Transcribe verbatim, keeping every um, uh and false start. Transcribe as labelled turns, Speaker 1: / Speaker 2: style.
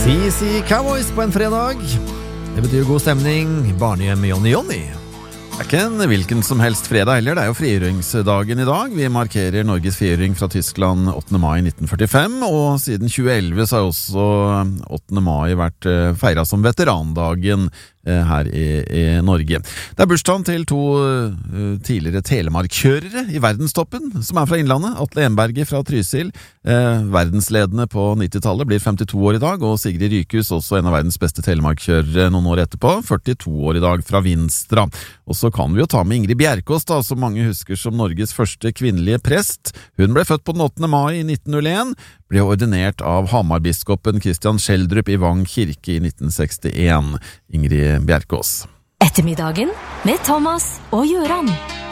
Speaker 1: T C Cowboys på en fredag. Det betyr god stemning. Barnehjem med Johnny Johnny. Det er ikke en hvilken som helst fredag heller, det er jo frigjøringsdagen i dag. Vi markerer Norges frigjøring fra Tyskland åttende mai nitten førtifem, og siden tjue elleve så har også åttende mai vært feiret som veterandagen her i, i Norge. Det er bursdagen til to uh, tidligere telemarkkjørere i verdenstoppen, som er fra Innlandet. Atle Enberget fra Trysil, uh, verdensledende på nittitallet, blir femtito år i dag, og Sigrid Rykhus, også en av verdens beste telemarkkjørere noen år etterpå, førtito år i dag fra Vinstra. Og så kan vi jo ta med Ingrid Bjerkås, da, som mange husker som Norges første kvinnelige prest. Hun ble født på den åttende mai i nitten null en, ble ordinert av Hamar-biskopen Christian Schjelderup i Vang kirke i nitten sekstien. Ingrid Bjerkås.
Speaker 2: Ettermiddagen med Thomas og Gjøran.